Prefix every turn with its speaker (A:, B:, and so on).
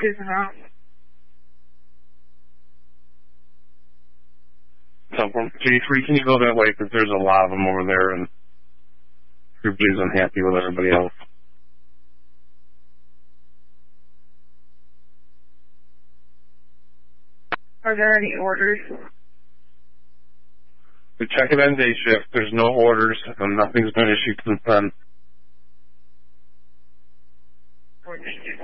A: Susan Ross.
B: So from G3, can you go that way? Because there's a lot of them over there, and everybody's unhappy with everybody else.
A: Are there any orders?
B: We check it on day shift. There's no orders, and nothing's been issued since then.
A: Or did you